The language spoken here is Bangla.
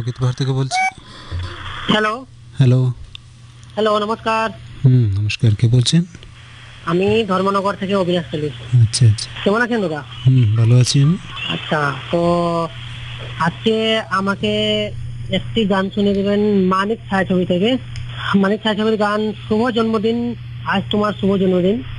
লোকগীত ঘর থেকে বলছি। Hello hello. হ্যালো নমস্কার। নমস্কার, কে বলছেন? আমি ধর্মনগর থেকে অবিনাশ চলি। আচ্ছা আচ্ছা। কেমন আছেন দাদা? ভালো আছি আমি। আচ্ছা, তো আজকে আমাকে একটি গান শুনে দেবেন মানিক ছায়াছবি থেকে। মানিক ছায়াছবির গান শুভ জন্মদিন, আজ তোমার শুভ জন্মদিন।